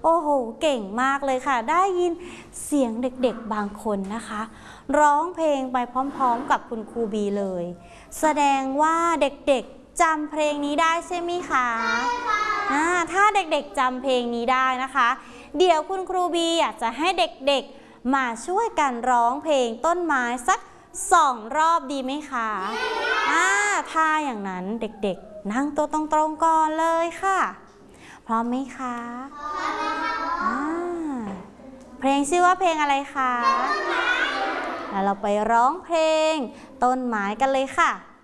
โอ้โหเก่งมากเลยค่ะได้ยินเสียงเด็กๆบางคนนะคะร้องเพลงไปพร้อมๆกับคุณครูบีเลยแสดงว่าเด็กๆจำเพลงนี้ได้ใช่ไหมคะถ้าเด็กๆจำเพลงนี้ได้นะคะเดี๋ยวคุณครูบีอยากจะให้เด็กๆมาช่วยกันร้องเพลงต้นไม้สัก2 รอบดีไหมคะถ้าอย่างนั้นเด็กๆนั่งตัวตรงๆก่อนเลยค่ะพร้อมไหมคะเพลงชื่อว่าเพลงอะไรคะแล้วเราไปร้องเพลงต้นไม้กันเลยค่ะ